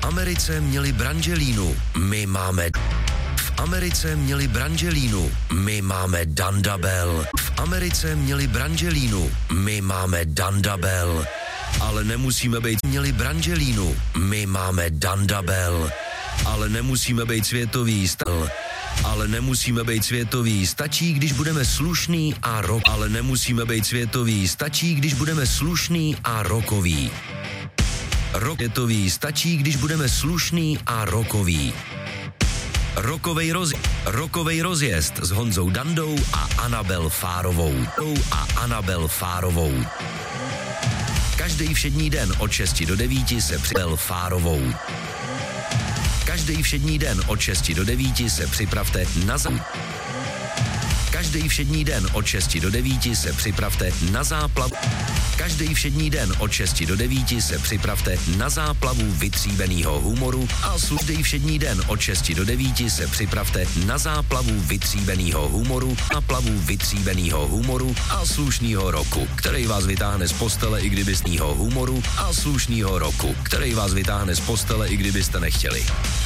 Americe měli Brangelínu, my máme... V Americe měli Brangelínu, my máme Dandabel. V Americe měli Brangelínu, my máme Dandabel. Ale nemusíme být měli Brangelínu, my máme Dandabel. Ale nemusíme být světový styl. Ale nemusíme být světový, stačí, když budeme slušný a rock. Ale nemusíme být světový, stačí, když budeme slušný a rockový. Stačí, když budeme slušný a rockový. Rockovej rozjezd s Honzou Dandou a Anabel Fárovou. Každý všední den od 6 do 9 se přibel Fárovou. Každý všední den od 6 do 9 se připravte na Každý všední den od 6 do 9 se připravte na záplavu. Každý všední den od 6 do 9 se připravte na záplavu vytříbenýho humoru a každý všední den od 6 do 9 se připravte na záplavu vytříbenýho humoru a slušnýho roku, který vás vytáhne z postele, i kdybyste humoru a slušnýho roku, který vás vytáhne z postele, i kdybyste nechtěli.